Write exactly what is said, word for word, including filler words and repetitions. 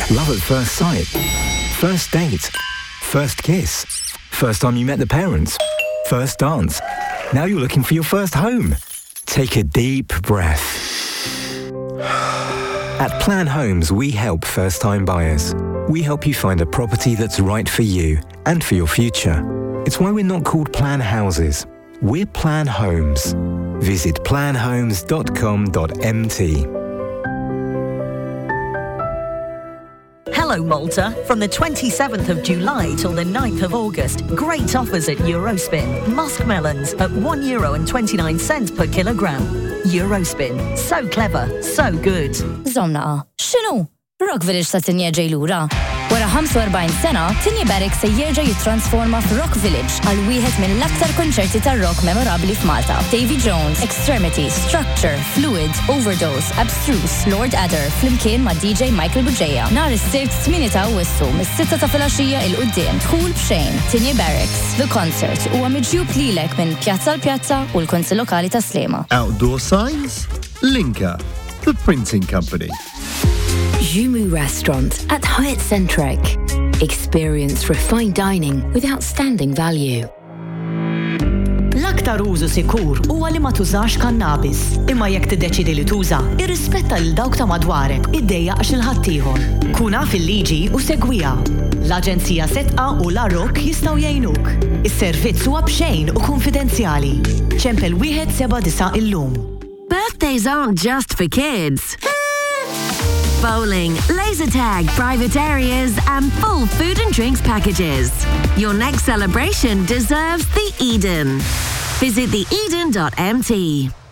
Love at first sight. First date. First kiss. First time you met the parents. First dance. Now you're looking for your first home. Take a deep breath. At Plan Homes, we help first-time buyers. We help you find a property that's right for you and for your future. It's why we're not called Plan Houses. We're Plan Homes. Visit plan homes dot com dot m t. Hello Malta. From the twenty-seventh of July till the ninth of August, great offers at Eurospin. Musk melons at one euro and twenty-nine cents per kilogram. Eurospin. So clever, so good. Zomna, x'inhu? Rock Village ta' tinja ġejlura. Wara ħamsa u erbgħin sena, Tinja Barracks se jerġa' jittransforma f'Rock Village għal wieħed mill-aktar konċerti tar-rock memorabbli f'Malta. Davy Jones, Extremity, Structure, Fluid, Overdose, Abstruse, Lord Adder, flimkien ma' D J Michael Buġeja. Nhar is-Sibt tmien ta' Awwissu mis-sitta ta' filgħaxija il quddiem dħul b'xejn. Tinja Barracks, The Concert huwa miġjub lilek minn pjazza l pjazza u l-Kunsill Lokali ta' Sliema. Outdoor signs? Linka, the printing company. Jumu Restaurant at Hyatt Centric. Experience refined dining with outstanding value. L-aktar użu sikur huwa li ma tużax kannabis. Imma jekk tiddeċidi li tuża, irrispetta lil dawk ta' madwarek, iddejjaq xi ħadd ieħor. Kun naf il-liġi u segwiha. L-Aġenzija Setqa u l-Arok jistgħu jgħinuk. Is-servizz huwa b'xejn u konfidenzjali. ċempel wieħed seba' disa' illum. Birthdays aren't just for kids. Bowling, laser tag, private areas, and full food and drinks packages. Your next celebration deserves the Eden. Visit the eden dot m t.